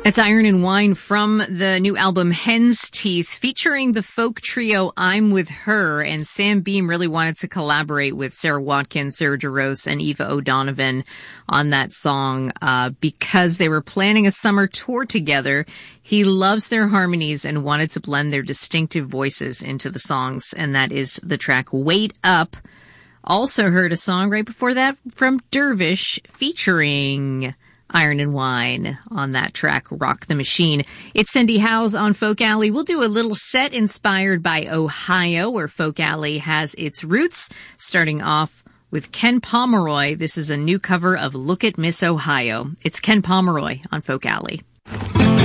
It's Iron and Wine from the new album Hen's Teeth, featuring the folk trio I'm With Her. And Sam Beam really wanted to collaborate with Sarah Watkins, Sarah Jarosz, and Eva O'Donovan on that song because they were planning a summer tour together. He loves their harmonies and wanted to blend their distinctive voices into the songs, and that is the track Wait Up. Also heard a song right before that from Dervish featuring Iron and Wine on that track, Rock the Machine. It's Cindy Howes on Folk Alley. We'll do a little set inspired by Ohio, where Folk Alley has its roots, starting off with Ken Pomeroy. This is a new cover of Look at Miss Ohio. It's Ken Pomeroy on Folk Alley.